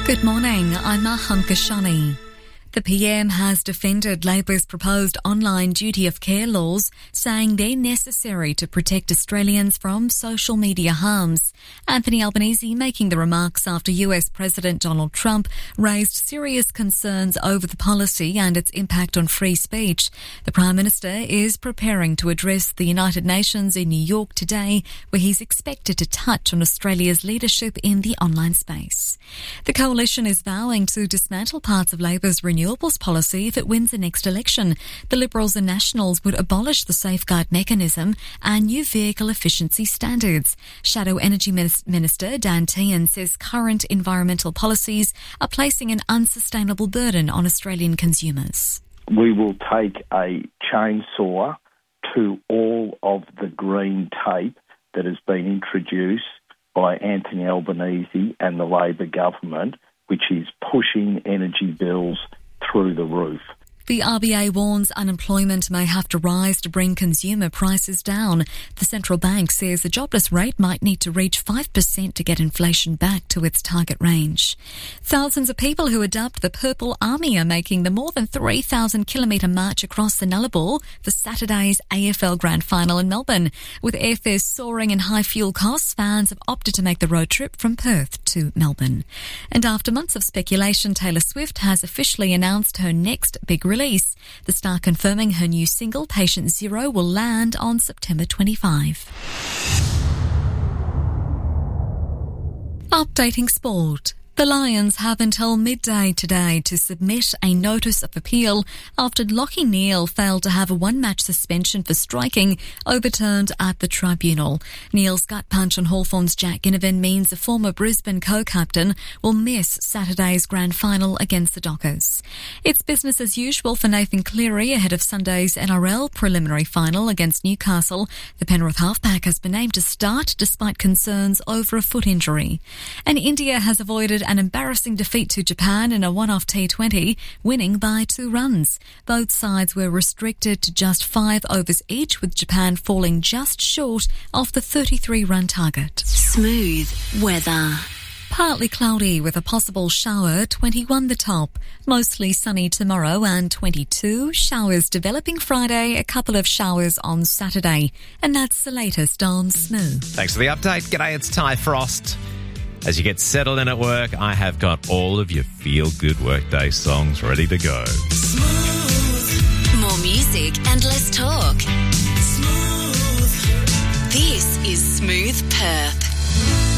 Good morning, I'm Maham Kashani. The PM has defended Labor's proposed online duty of care laws, saying they're necessary to protect Australians from social media harms. Anthony Albanese making the remarks after US President Donald Trump raised serious concerns over the policy and its impact on free speech. The Prime Minister is preparing to address the United Nations in New York today, where he's expected to touch on Australia's leadership in the online space. The coalition is vowing to dismantle parts of Labor's renewables policy if it wins the next election. The Liberals and Nationals would abolish the safeguard mechanism and new vehicle efficiency standards. Shadow Energy Minister Dan Tehan says current environmental policies are placing an unsustainable burden on Australian consumers. We will take a chainsaw to all of the green tape that has been introduced by Anthony Albanese and the Labor government, which is pushing energy bills through the roof. The RBA warns unemployment may have to rise to bring consumer prices down. The central bank says the jobless rate might need to reach 5% to get inflation back to its target range. Thousands of people who adopt the Purple Army are making the more than 3,000-kilometre march across the Nullarbor for Saturday's AFL Grand Final in Melbourne. With airfares soaring and high fuel costs, fans have opted to make the road trip from Perth to Melbourne. And after months of speculation, Taylor Swift has officially announced her next big release. The star confirming her new single, Patient Zero, will land on September 25. Updating sport. The Lions have until midday today to submit a notice of appeal after Lachie Neale failed to have a one-match suspension for striking overturned at the tribunal. Neale's gut punch on Hawthorn's Jack Ginnivan means the former Brisbane co-captain will miss Saturday's grand final against the Dockers. It's business as usual for Nathan Cleary ahead of Sunday's NRL preliminary final against Newcastle. The Penrith halfback has been named to start despite concerns over a foot injury. And India has avoided an embarrassing defeat to Japan in a one-off T20, winning by 2 runs. Both sides were restricted to just 5 overs each, with Japan falling just short of the 33-run target. Smooth weather. Partly cloudy with a possible shower, 21 the top. Mostly sunny tomorrow and 22. Showers developing Friday, a couple of showers on Saturday. And that's the latest on Smooth. Thanks for the update. G'day, it's Ty Frost. As you get settled in at work, I have got all of your feel-good workday songs ready to go. Smooth. More music and less talk. Smooth. This is Smooth Perth.